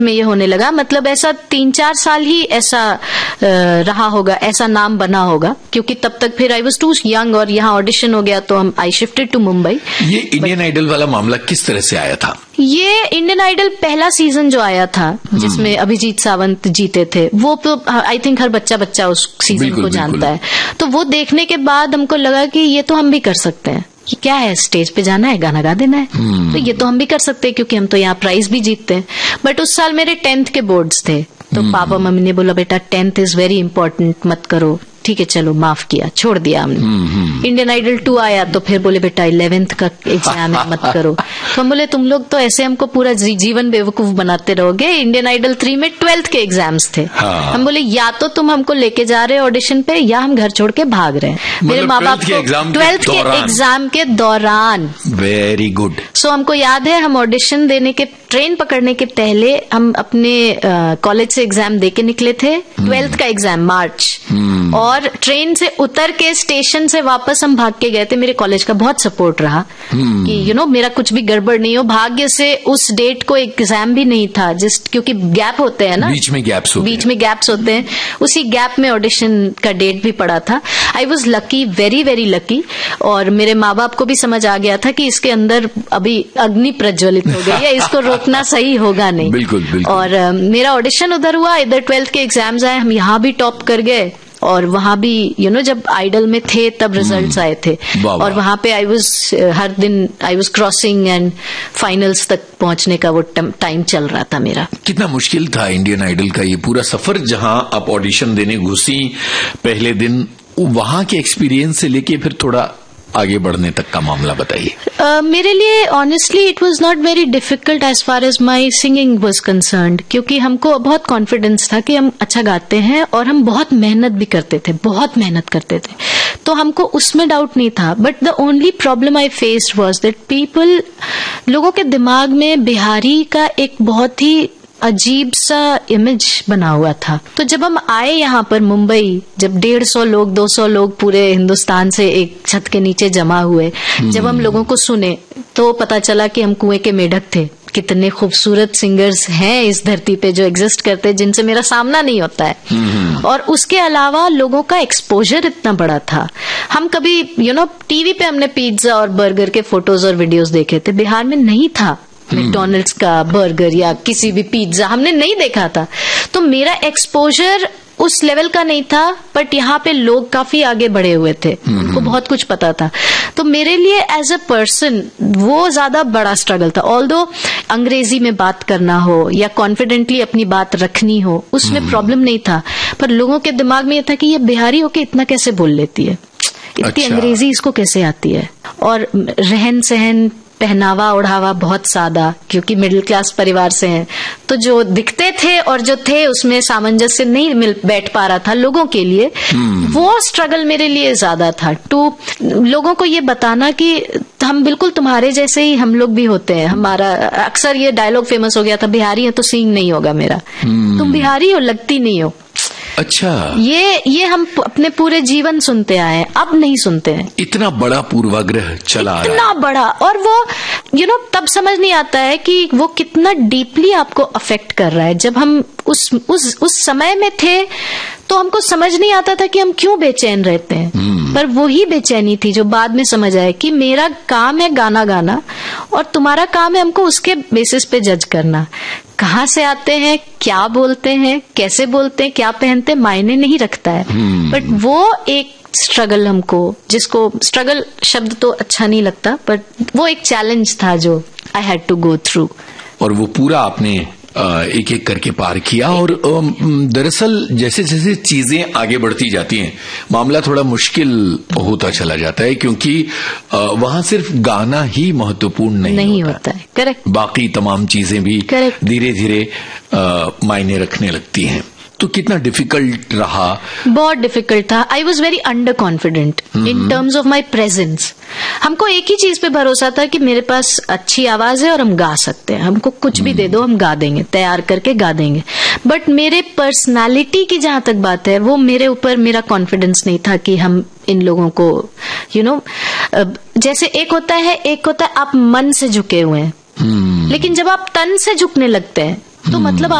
में ये होने लगा, मतलब ऐसा 3-4 साल ही ऐसा रहा होगा, ऐसा नाम बना होगा, क्योंकि तब तक फिर आई वाज टू यंग और यहाँ ऑडिशन हो गया तो आई शिफ्टेड टू मुंबई। ये इंडियन आइडल वाला मामला किस तरह से आया था? ये इंडियन आइडल पहला सीजन जो आया था जिसमें अभिजीत सावंत जीते थे, वो तो आई थिंक हर बच्चा उस सीजन को जानता है। तो वो देखने के बाद हमको लगा कि ये तो हम भी कर सकते हैं, कि क्या है, स्टेज पे जाना है, गाना गा देना है, तो ये तो हम भी कर सकते हैं, क्योंकि हम तो यहाँ प्राइज भी जीतते हैं। बट उस साल मेरे 10th के बोर्ड्स थे, तो पापा मम्मी ने बोला बेटा 10th इज वेरी इंपॉर्टेंट, मत करो। ठीक है चलो, माफ किया, छोड़ दिया हमने। इंडियन आइडल 2 आया तो फिर बोले बेटा 11th का एग्जाम है, मत करो। तो हम बोले तुम लोग तो ऐसे हमको पूरा जीवन बेवकूफ बनाते रहोगे। इंडियन आइडल 3 में 12th के एग्जाम्स थे। हम बोले या तो तुम हमको लेके जा रहे हो ऑडिशन पे, या हम घर छोड़ के भाग रहे हैं। मेरे माँ बाप को 12th के एग्जाम के दौरान। Very good. सो हमको याद है, हम ऑडिशन देने के, ट्रेन पकड़ने के पहले हम अपने कॉलेज से एग्जाम दे के निकले थे, 12th का एग्जाम मार्च, और ट्रेन से उतर के स्टेशन से वापस हम भाग के गए थे। मेरे कॉलेज का बहुत सपोर्ट रहा कि मेरा कुछ भी गड़बड़ नहीं हो। भाग्य से उस डेट को एग्जाम भी नहीं था, क्योंकि गैप होते हैं ना, बीच में गैप्स होते हैं, उसी गैप में ऑडिशन का डेट भी पड़ा था। I was lucky, very very lucky. और मेरे माँ बाप को भी समझ आ गया था कि इसके अंदर अभी अग्नि प्रज्वलित हो गई है, इसको रोकना सही होगा नहीं। बिल्कुल। और मेरा ऑडिशन उधर हुआ, इधर 12th के एग्जाम्स आए, हम यहाँ भी टॉप कर गए, और वहां भी जब आइडल में थे तब रिजल्ट्स आए थे, और वहां पे हर दिन I was crossing and finals तक पहुंचने का वो टाइम चल रहा था मेरा। कितना मुश्किल था इंडियन आइडल का ये पूरा सफर, जहां आप ऑडिशन देने घुसी पहले दिन, वहां के एक्सपीरियंस से लेके फिर थोड़ा आगे बढ़ने तक का मामला बताइए। मेरे लिए honestly it was not very difficult as far as my singing was concerned, क्योंकि हमको बहुत कॉन्फिडेंस था कि हम अच्छा गाते हैं, और हम बहुत मेहनत भी करते थे, तो हमको उसमें डाउट नहीं था। But the only problem I faced was that लोगों के दिमाग में बिहारी का एक बहुत ही अजीब सा इमेज बना हुआ था। तो जब हम आए यहाँ पर मुंबई, जब 150 लोग 200 लोग पूरे हिंदुस्तान से एक छत के नीचे जमा हुए, जब हम लोगों को सुने तो पता चला कि हम कुएं के मेढक थे। कितने खूबसूरत सिंगर्स हैं इस धरती पे जो एग्जिस्ट करते हैं, जिनसे मेरा सामना नहीं होता है। और उसके अलावा लोगों का एक्सपोजर इतना बड़ा था। हम कभी टीवी पे हमने पिज्जा और बर्गर के फोटोज और वीडियोस देखे थे, बिहार में नहीं था मैकडॉनल्ड्स का बर्गर या किसी भी पिज्जा हमने नहीं देखा था। तो मेरा एक्सपोजर उस लेवल का नहीं था, बट यहाँ पे लोग काफी आगे बढ़े हुए थे, उनको बहुत कुछ पता था। तो मेरे लिए एज अ पर्सन वो ज्यादा बड़ा स्ट्रगल था। ऑल्दो अंग्रेजी में बात करना हो या कॉन्फिडेंटली अपनी बात रखनी हो, उसमें प्रॉब्लम नहीं था, पर लोगों के दिमाग में ये था कि ये बिहारी होके इतना कैसे बोल लेती है, इतनी अंग्रेजी इसको कैसे आती है। और रहन सहन, पहनावा ओढ़ावा बहुत सादा, क्योंकि मिडिल क्लास परिवार से हैं, तो जो दिखते थे और जो थे उसमें सामंजस्य नहीं बैठ पा रहा था लोगों के लिए। वो स्ट्रगल मेरे लिए ज्यादा था, तो लोगों को ये बताना कि हम बिल्कुल तुम्हारे जैसे ही हम लोग भी होते हैं। हमारा अक्सर ये डायलॉग फेमस हो गया था, बिहारी है तो सींग नहीं होगा मेरा, तुम बिहारी हो लगती नहीं हो। अच्छा, ये हम अपने पूरे जीवन सुनते आए हैं, अब नहीं सुनते हैं। इतना बड़ा पूर्वाग्रह चला रहा है, इतना बड़ा, और वो तब समझ नहीं आता है कि वो कितना डीपली आपको अफेक्ट कर रहा है। जब हम उस समय में थे तो हमको समझ नहीं आता था कि हम क्यों बेचैन रहते हैं, पर वही बेचैनी थी जो बाद में समझ आए कि मेरा काम है गाना गाना, और तुम्हारा काम है हमको उसके बेसिस पे जज करना। कहाँ से आते हैं, क्या बोलते हैं, कैसे बोलते हैं, क्या पहनते हैं, मायने नहीं रखता है। बट वो एक स्ट्रगल, हमको जिसको स्ट्रगल शब्द तो अच्छा नहीं लगता, बट वो एक चैलेंज था जो I had to go through. और वो पूरा आपने एक एक करके पार किया। और दरअसल जैसे जैसे चीजें आगे बढ़ती जाती हैं, मामला थोड़ा मुश्किल होता चला जाता है, क्योंकि वहां सिर्फ गाना ही महत्वपूर्ण नहीं होता है। करेक्ट। बाकी तमाम चीजें भी धीरे धीरे मायने रखने लगती हैं। तो कितना डिफिकल्ट रहा? बहुत डिफिकल्ट था। I was very under confident in terms of my presence. हमको एक ही चीज पे भरोसा था कि मेरे पास अच्छी आवाज है और हम गा सकते हैं, हमको कुछ भी दे दो हम गा देंगे, तैयार करके गा देंगे। बट मेरे पर्सनालिटी की जहां तक बात है, वो मेरे ऊपर मेरा कॉन्फिडेंस नहीं था कि हम इन लोगों को जैसे एक होता है आप मन से झुके हुए हैं, लेकिन जब आप तन से झुकने लगते हैं तो मतलब